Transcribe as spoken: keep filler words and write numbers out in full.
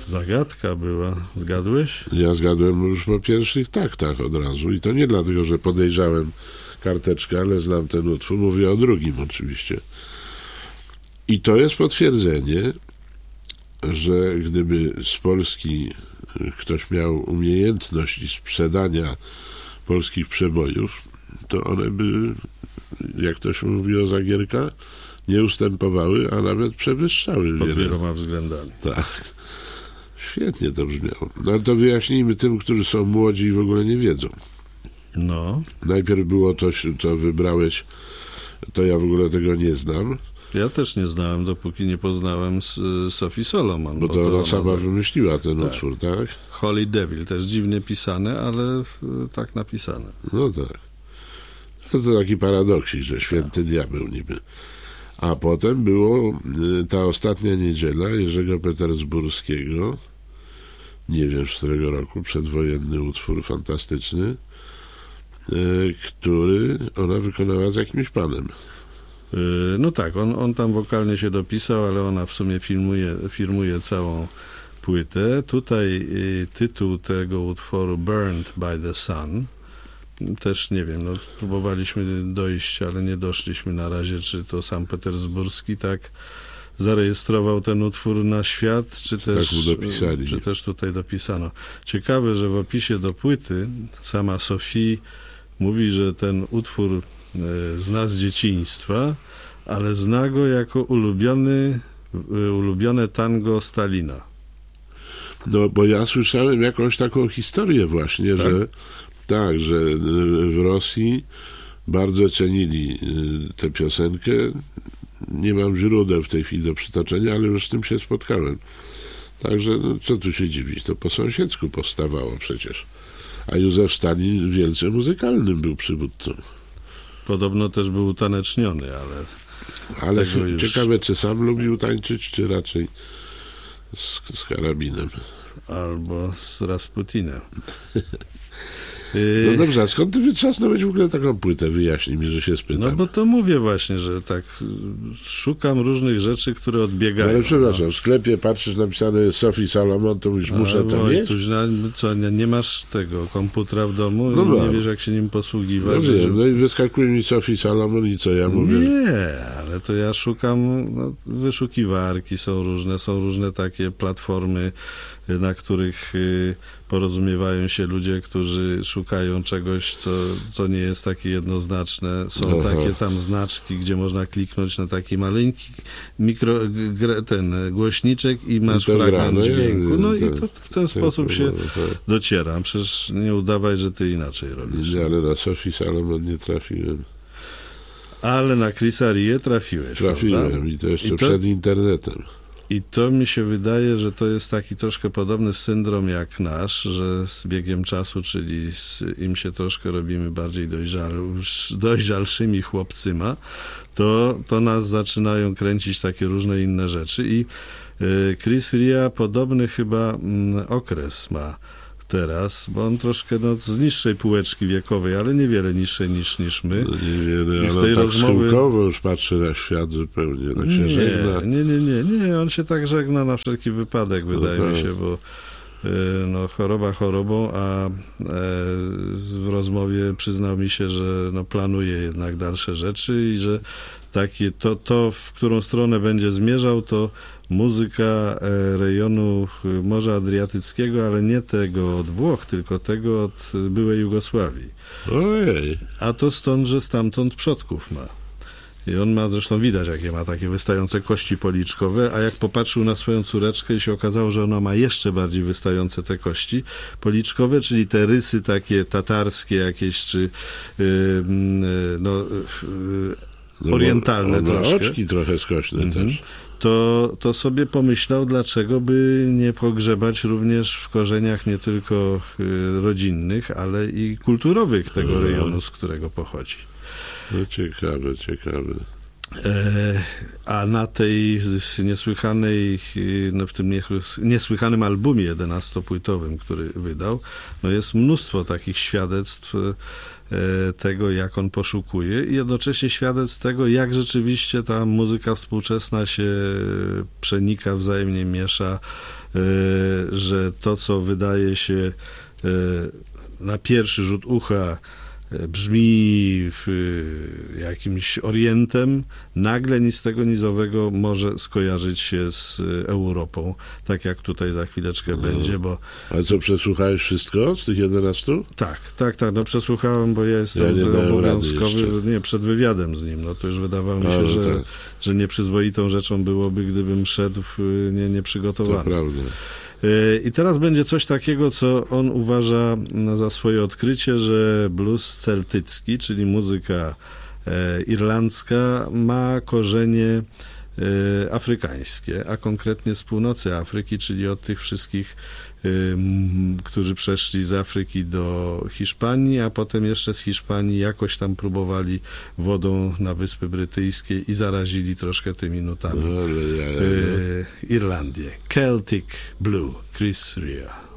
Zagadka była. Zgadłeś? Ja zgadłem już po pierwszych taktach od razu i to nie dlatego, że podejrzałem karteczkę, ale znam ten utwór. Mówię o drugim oczywiście. I to jest potwierdzenie, że gdyby z Polski ktoś miał umiejętność sprzedania polskich przebojów, to one by, jak to się mówi o Zagierka, nie ustępowały, a nawet przewyższały. Pod wieloma względami. Tak. Świetnie to brzmiało. No ale to wyjaśnijmy tym, którzy są młodzi i w ogóle nie wiedzą. No. Najpierw było to, co wybrałeś, to ja w ogóle tego nie znam. Ja też nie znałem, dopóki nie poznałem Sophie Solomon. Bo, bo to ona, ona sama za... wymyśliła ten tak. utwór, tak? Holy Devil, też dziwnie pisane, ale tak napisane. No tak. No to taki paradoksik, że święty tak. diabeł niby. A potem było ta ostatnia niedziela Jerzego Petersburskiego, nie wiem z którego roku, przedwojenny utwór fantastyczny, który ona wykonała z jakimś panem. No tak, on, on tam wokalnie się dopisał, ale ona w sumie filmuje, firmuje całą płytę. Tutaj tytuł tego utworu Burned by the Sun. Też nie wiem, no, próbowaliśmy dojść, ale nie doszliśmy na razie, czy to sam Petersburski tak zarejestrował ten utwór na świat, czy też, tak mu czy też tutaj dopisano. Ciekawe, że w opisie do płyty sama Sophie mówi, że ten utwór zna z dzieciństwa, ale zna go jako ulubiony, ulubione tango Stalina. No, bo ja słyszałem jakąś taką historię właśnie, tak? że tak, że w Rosji bardzo cenili tę piosenkę. Nie mam źródeł w tej chwili do przytoczenia, ale już z tym się spotkałem. Także no, co tu się dziwić, to po sąsiedzku powstawało przecież. A Józef Stalin wielce muzykalnym był przywódcą. Podobno też był utaneczniony, ale... Ale już... ciekawe, czy sam lubił tańczyć, czy raczej z, z karabinem. Albo z Rasputinem. No dobrze, a skąd ty wytrzasnąłeś w ogóle taką płytę? Wyjaśnij mi, że się spytam. No bo to mówię właśnie, że tak szukam różnych rzeczy, które odbiegają. No ale przepraszam, no. W sklepie patrzysz, napisane Sophie Solomon, to już muszę to mieć? Tuż, no, co, nie, nie masz tego komputera w domu no i mam. nie wiesz, jak się nim posługiwać. No, że, wiem, no i wyskakuje mi Sophie Solomon i co ja mówię? Nie, ale to ja szukam, no, wyszukiwarki są różne, są różne takie platformy, na których y, porozumiewają się ludzie, którzy szukają czegoś, co, co nie jest takie jednoznaczne. Są Aha. takie tam znaczki, gdzie można kliknąć na taki maleńki mikro, gr, ten głośniczek i masz I fragment gra, dźwięku. No i to w ten sposób się dociera. Przecież nie udawaj, że ty inaczej robisz. Nie, ale na Sophie Solomon nie trafiłem. Ale na Chrisa Rie trafiłeś, Trafiłem prawda? i to jeszcze I to... przed internetem. I to mi się wydaje, że to jest taki troszkę podobny syndrom jak nasz, że z biegiem czasu, czyli z, im się troszkę robimy bardziej dojrzal, dojrzalszymi chłopcyma, to, to nas zaczynają kręcić takie różne inne rzeczy. I y, Chris Ria podobny chyba mm, okres ma teraz, bo on troszkę no, z niższej półeczki wiekowej, ale niewiele niższej niż, niż my. No niewiele, I z ale tej tak rozmowy schyłkowo już patrzy na świat zupełnie, tak się nie, żegna. Nie, nie, nie, nie, on się tak żegna na wszelki wypadek, no wydaje tak. mi się, bo no, choroba chorobą, a e, w rozmowie przyznał mi się, że no, planuje jednak dalsze rzeczy i że takie, to, to, w którą stronę będzie zmierzał, to muzyka rejonu Morza Adriatyckiego, ale nie tego od Włoch, tylko tego od byłej Jugosławii. Ojej. A to stąd, że stamtąd przodków ma. I on ma, zresztą widać, jakie ma takie wystające kości policzkowe, a jak popatrzył na swoją córeczkę i się okazało, że ona ma jeszcze bardziej wystające te kości policzkowe, czyli te rysy takie tatarskie jakieś, czy yy, no, yy, orientalne no, troszkę. Oczki trochę skośne mhm. też. To, to sobie pomyślał, dlaczego by nie pogrzebać również w korzeniach nie tylko rodzinnych, ale i kulturowych tego rejonu, z którego pochodzi. No ciekawe, ciekawe. A na tej niesłychanej, no w tym niesłychanym albumie jedenastopłytowym, który wydał, no jest mnóstwo takich świadectw tego, jak on poszukuje i jednocześnie świadectw tego, jak rzeczywiście ta muzyka współczesna się przenika, wzajemnie miesza, że to, co wydaje się na pierwszy rzut ucha brzmi jakimś orientem, nagle nic z tego nizowego może skojarzyć się z Europą, tak jak tutaj za chwileczkę no. będzie, bo... Ale co, przesłuchałeś wszystko z tych jedenastu? Tak, tak, tak, no przesłuchałem, bo ja jestem ja obowiązkowy, nie, przed wywiadem z nim, no to już wydawało mi się, no, że, tak. że nieprzyzwoitą rzeczą byłoby, gdybym szedł nie, nieprzygotowany. To prawda. I teraz będzie coś takiego, co on uważa za swoje odkrycie, że blues celtycki, czyli muzyka e, irlandzka, ma korzenie e, afrykańskie, a konkretnie z północy Afryki, czyli od tych wszystkich, e, m, którzy przeszli z Afryki do Hiszpanii, a potem jeszcze z Hiszpanii jakoś tam próbowali wodą na Wyspy Brytyjskie i zarazili troszkę tymi nutami e, Irlandię. Celtic Blue, Chris Rea.